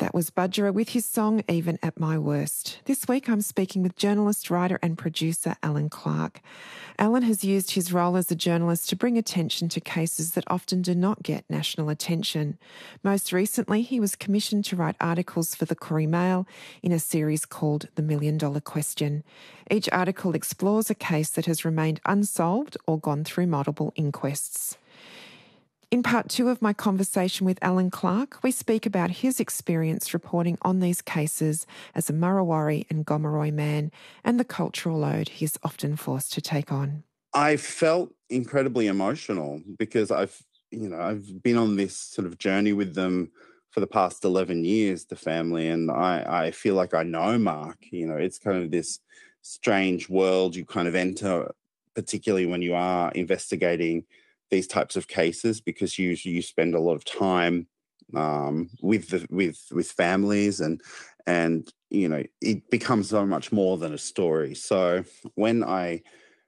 That was Budgerah with his song Even at My Worst. This week I'm speaking with journalist, writer and producer Allan Clarke. Allan has used his role as a journalist to bring attention to cases that often do not get national attention. Most recently, he was commissioned to write articles for the Koori Mail in a series called The $1 Million Question. Each article explores a case that has remained unsolved or gone through multiple inquests. In part 2 of my conversation with Allan Clarke, we speak about his experience reporting on these cases as a Murrawarri and Gomeroi man and the cultural load he is often forced to take on. I felt incredibly emotional because I've been on this sort of journey with them for the past 11 years, the family, and I feel like I know Mark. It's kind of this strange world you kind of enter, particularly when you are investigating these types of cases, because you spend a lot of time with families, and it becomes so much more than a story. So when I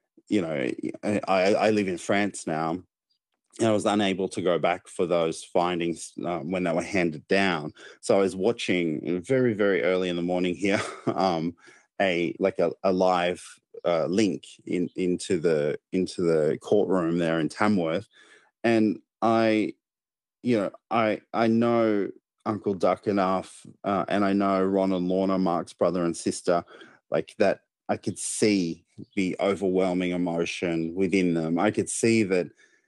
live in France now, and I was unable to go back for those findings when they were handed down. So I was watching very, very early in the morning here a live link into the courtroom there in Tamworth, and I know Uncle Duck enough, and I know Ron and Lorna, Mark's brother and sister, like that. I could see the overwhelming emotion within them. I could see that,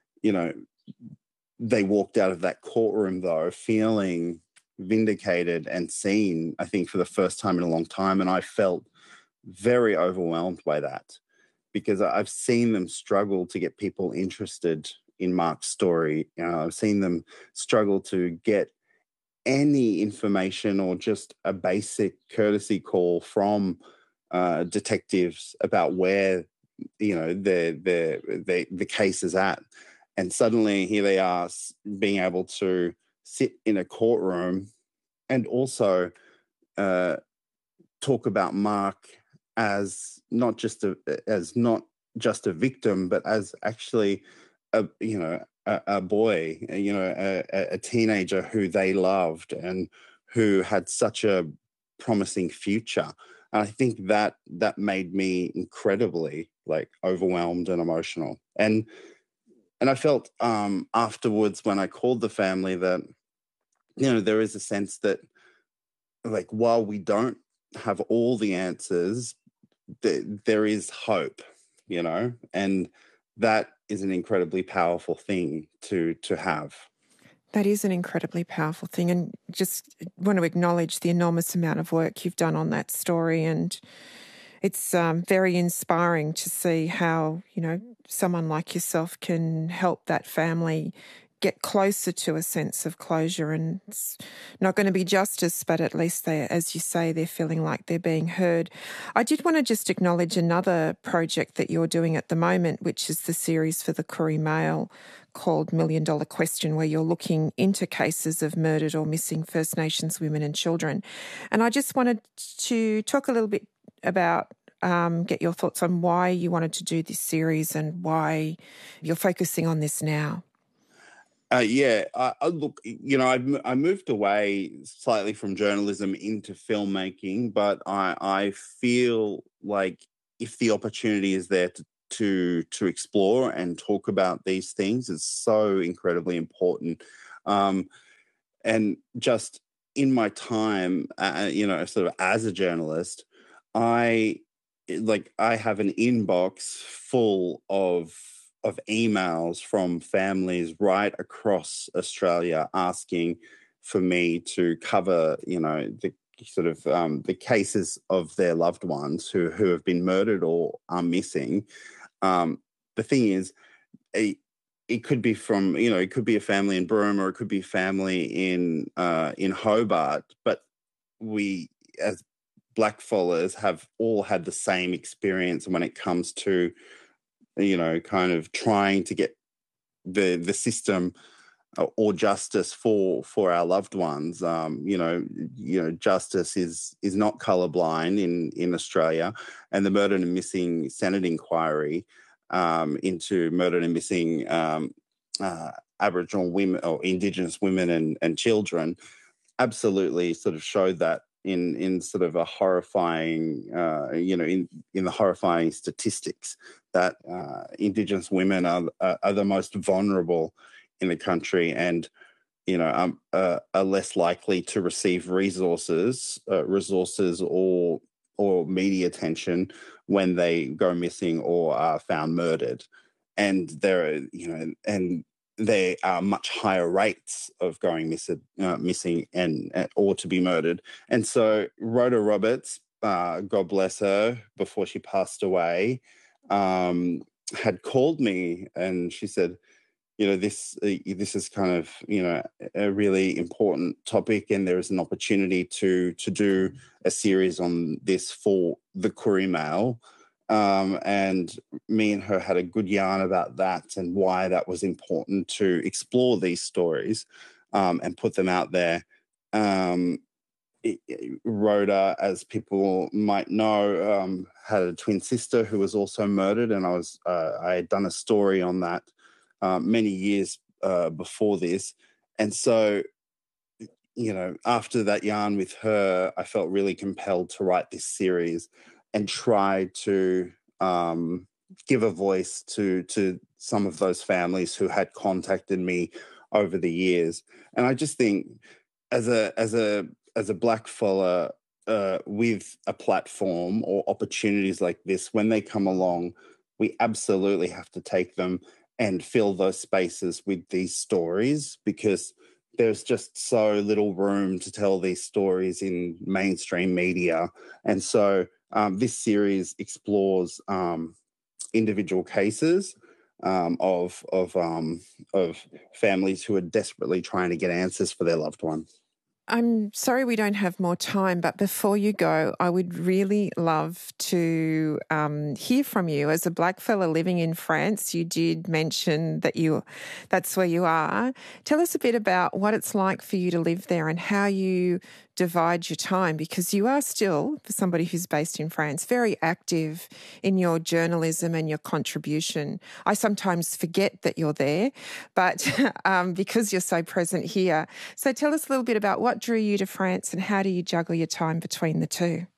they walked out of that courtroom though feeling vindicated and seen, I think, for the first time in a long time, and I felt very overwhelmed by that, because I've seen them struggle to get people interested in Mark's story. I've seen them struggle to get any information or just a basic courtesy call from detectives about where the case is at, and suddenly here they are being able to sit in a courtroom and also talk about Mark as not just a victim, but as actually a boy, a teenager who they loved and who had such a promising future. And I think that made me incredibly overwhelmed and emotional. And I felt afterwards when I called the family that, there is a sense that while we don't have all the answers, there is hope, and that is an incredibly powerful thing to have. That is an incredibly powerful thing, and just want to acknowledge the enormous amount of work you've done on that story, and it's very inspiring to see how, someone like yourself can help that family get closer to a sense of closure. And it's not going to be justice, but at least they, as you say, they're feeling like they're being heard. I did want to just acknowledge another project that you're doing at the moment, which is the series for the Koori Mail called $1 Million Question, where you're looking into cases of murdered or missing First Nations women and children. And I just wanted to talk a little bit about get your thoughts on why you wanted to do this series and why you're focusing on this now. Look, I moved away slightly from journalism into filmmaking, but I feel like if the opportunity is there to explore and talk about these things, it's so incredibly important. And just in my time, sort of as a journalist, I have an inbox full of emails from families right across Australia asking for me to cover, the sort of the cases of their loved ones who have been murdered or are missing. The thing is, it could be from, it could be a family in Broome or it could be a family in Hobart, but we as blackfellas have all had the same experience when it comes to, kind of trying to get the system or justice for our loved ones. Justice is not colourblind in Australia, and the Murdered and Missing Senate inquiry into murdered and missing Aboriginal women or Indigenous women and children absolutely sort of showed that in sort of a horrifying, in the horrifying statistics that Indigenous women are the most vulnerable in the country, and are less likely to receive resources or media attention when they go missing or are found murdered. And there are much higher rates of going missing and or to be murdered. And so Rhoda Roberts, God bless her, before she passed away, had called me and she said, this is kind of a really important topic, and there is an opportunity to do a series on this for the Koori Mail. And me and her had a good yarn about that and why that was important to explore these stories and put them out there. Rhoda, as people might know, had a twin sister who was also murdered, and I had done a story on that many years before this. And so, after that yarn with her, I felt really compelled to write this series and try to give a voice to some of those families who had contacted me over the years. And I just think as a Black fella with a platform or opportunities like this, when they come along, we absolutely have to take them and fill those spaces with these stories, because there's just so little room to tell these stories in mainstream media. And so this series explores individual cases of families who are desperately trying to get answers for their loved ones. I'm sorry we don't have more time, but before you go, I would really love to hear from you. As a Black fella living in France, you did mention that that's where you are. Tell us a bit about what it's like for you to live there and how you divide your time, because you are still, for somebody who's based in France, very active in your journalism and your contribution. I sometimes forget that you're there, but because you're so present here. So tell us a little bit about what drew you to France and how do you juggle your time between the two?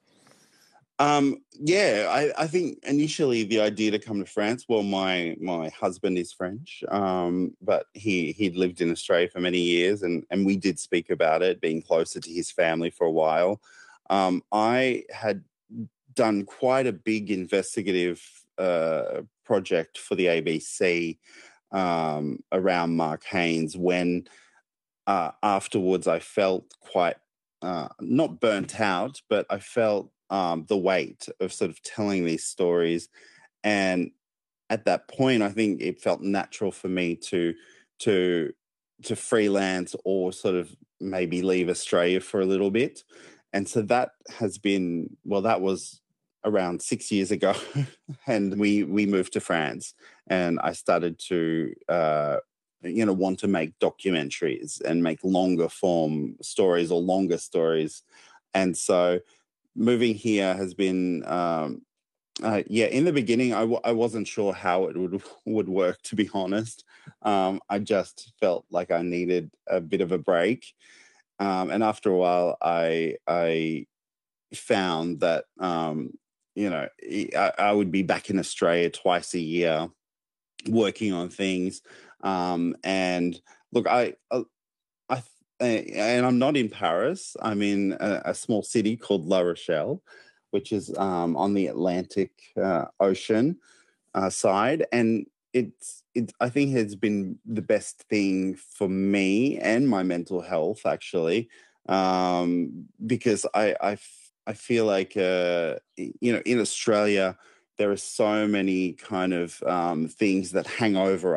I think initially the idea to come to France, well, my husband is French, but he'd lived in Australia for many years, and we did speak about it, being closer to his family for a while. I had done quite a big investigative project for the ABC around Mark Haines when afterwards I felt quite not burnt out, but I felt the weight of sort of telling these stories. And at that point, I think it felt natural for me to freelance or sort of maybe leave Australia for a little bit. And so that that was around 6 years ago. And we moved to France, and I started to want to make documentaries and make longer form stories or longer stories. And so moving here has been, in the beginning, I wasn't sure how it would work, to be honest. I just felt like I needed a bit of a break. And after a while, I found that, I would be back in Australia twice a year working on things. And look, and I'm not in Paris. I'm in a small city called La Rochelle, which is on the Atlantic Ocean side, and I think has been the best thing for me and my mental health, actually, because I feel like in Australia there are so many kind of things that hang over